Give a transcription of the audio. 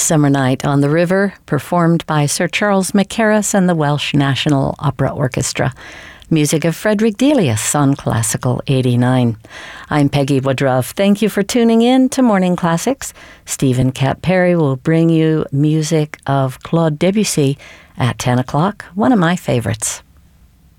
Midsummer Night on the River, performed by Sir Charles Mackerras and the Welsh National Opera Orchestra. Music of Frederick Delius on Classical 89. I'm Peggy Woodruff. Thank you for tuning in to Morning Classics. Stephen Cat Perry will bring you music of Claude Debussy at 10 o'clock, one of my favorites.